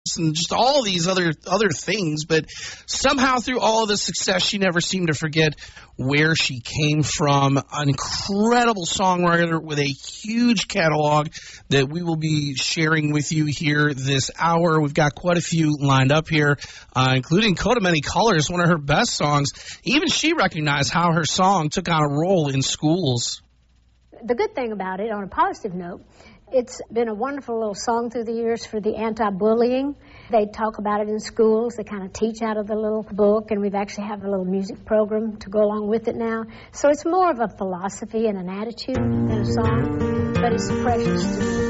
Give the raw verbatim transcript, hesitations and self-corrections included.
and just all these other other things, but somehow through all of the success, she never seemed to forget where she came from. An incredible songwriter with a huge catalog that we will be sharing with you here this hour. We've got quite a few lined up here, uh, including Coat of Many Colors, one of her best songs. Even she recognized how her song took on a role in schools. The good thing about it, on a positive note, it's been a wonderful little song through the years for the anti-bullying. They talk about it in schools. They kind of teach out of the little book, and we've actually have a little music program to go along with it now. So it's more of a philosophy and an attitude than a song, but it's precious to me.